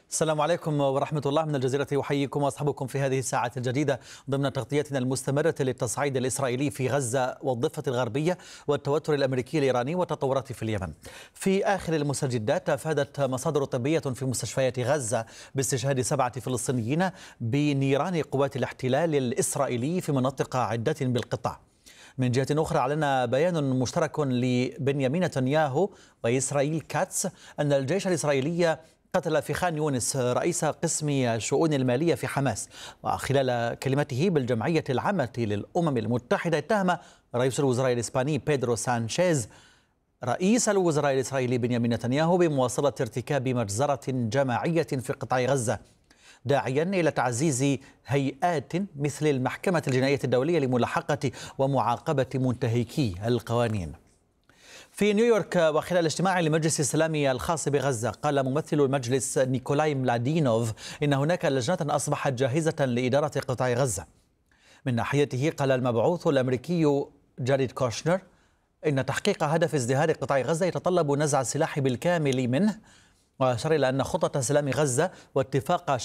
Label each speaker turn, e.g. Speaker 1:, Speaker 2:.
Speaker 1: السلام عليكم ورحمة الله من الجزيرة، أحييكم وأصحابكم في هذه الساعة الجديدة ضمن تغطيتنا المستمرة للتصعيد الإسرائيلي في غزة والضفة الغربية والتوتر الأمريكي الإيراني والتطورات في اليمن. في آخر المستجدات أفادت مصادر طبية في مستشفيات غزة باستشهاد 7 فلسطينيين بنيران قوات الاحتلال الإسرائيلي في مناطق عدة بالقطاع. من جهة أخرى أعلن بيان مشترك لبنيامين نتنياهو وإسرائيل كاتس أن الجيش الإسرائيلي قتل في خان يونس رئيس قسم الشؤون المالية في حماس. وخلال كلمته بالجمعية العامة للأمم المتحدة اتهم رئيس الوزراء الإسباني بيدرو سانشيز رئيس الوزراء الإسرائيلي بنيامين نتنياهو بمواصلة ارتكاب مجزرة جماعية في قطاع غزة، داعيا إلى تعزيز هيئات مثل المحكمة الجنائية الدولية لملاحقة ومعاقبة منتهكي القوانين. في نيويورك وخلال اجتماع لمجلس السلام الخاص بغزة، قال ممثل المجلس نيكولاي ملادينوف إن هناك لجنة أصبحت جاهزة لإدارة قطاع غزة. من ناحيته قال المبعوث الأمريكي جاريد كوشنر إن تحقيق هدف ازدهار قطاع غزة يتطلب نزع السلاح بالكامل منه، وأشار إلى أن خطة سلام غزة واتفاق